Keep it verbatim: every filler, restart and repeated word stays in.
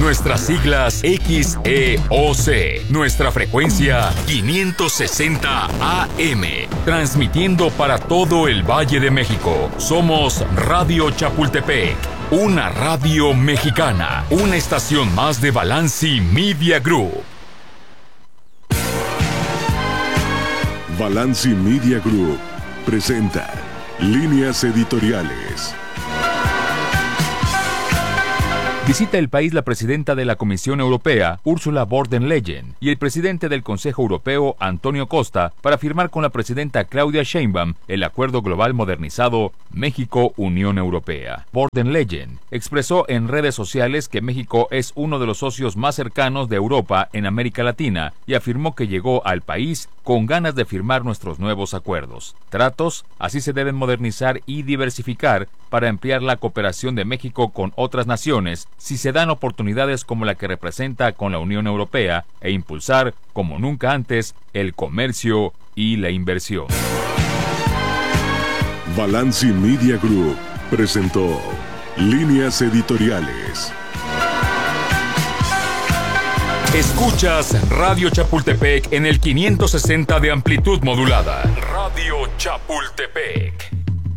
Nuestras siglas X E O C. Nuestra frecuencia quinientos sesenta A M. Transmitiendo para todo el Valle de México. Somos Radio Chapultepec. Una radio mexicana. Una estación más de Balanci Media Group. Balanci Media Group presenta Líneas Editoriales. Visita el país la presidenta de la Comisión Europea, Ursula von der Leyen, y el presidente del Consejo Europeo, Antonio Costa, para firmar con la presidenta Claudia Sheinbaum el Acuerdo Global Modernizado México-Unión Europea. Von der Leyen expresó en redes sociales que México es uno de los socios más cercanos de Europa en América Latina y afirmó que llegó al país con ganas de firmar nuestros nuevos acuerdos. Tratos, así se deben modernizar y diversificar para ampliar la cooperación de México con otras naciones si se dan oportunidades como la que representa con la Unión Europea e impulsar, como nunca antes, el comercio y la inversión. Balanci Media Group presentó Líneas Editoriales. Escuchas Radio Chapultepec en el quinientos sesenta de amplitud modulada. Radio Chapultepec.